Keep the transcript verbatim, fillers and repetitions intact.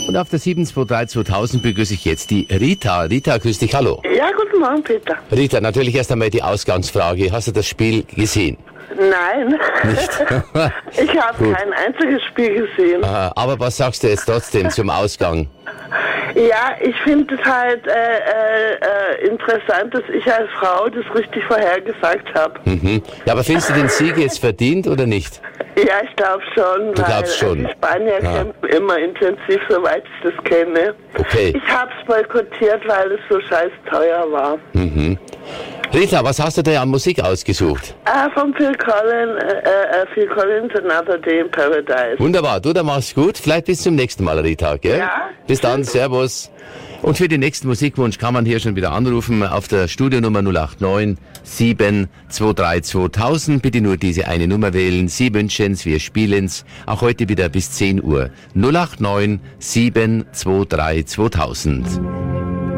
Und auf der sieben zwei drei zweitausend begrüße ich jetzt die Rita. Rita, grüß dich, hallo. Ja, guten Morgen, Peter. Rita, natürlich erst einmal die Ausgangsfrage. Hast du das Spiel gesehen? Nein. Nicht? Ich habe kein einziges Spiel gesehen. Aha, aber was sagst du jetzt trotzdem zum Ausgang? Ja, ich finde es halt äh, äh, interessant, dass ich als Frau das richtig vorhergesagt habe. Mhm. Ja, aber findest du den Sieg jetzt verdient oder nicht? Ja, ich glaube schon, Du weil glaubst schon. die Spanier Ah. kämpfen immer intensiv, soweit ich das kenne. Okay. Ich habe es boykottiert, weil es so scheiß teuer war. Mhm. Rita, was hast du da an Musik ausgesucht? Ah, von Phil Collins, äh, äh, Phil Collins, Another Day in Paradise. Wunderbar, du, dann mach's gut. Vielleicht bis zum nächsten Mal, Rita, gell? Ja. Bis dann, servus. Und für den nächsten Musikwunsch kann man hier schon wieder anrufen auf der Studionummer null acht neun sieben zwei drei zweitausend. Bitte nur diese eine Nummer wählen. Sie wünschen's, wir spielen's. Auch heute wieder bis zehn Uhr. null acht neun sieben zwei drei zweitausend.